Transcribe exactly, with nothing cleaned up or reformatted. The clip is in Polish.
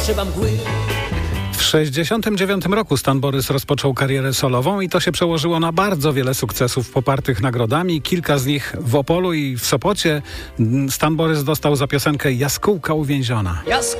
Trzeba mgły. W sześćdziesiątym dziewiątym roku Stan Borys rozpoczął karierę solową i to się przełożyło na bardzo wiele sukcesów popartych nagrodami. Kilka z nich w Opolu i w Sopocie. Stan Borys dostał za piosenkę Jaskółka uwięziona. Jaskółka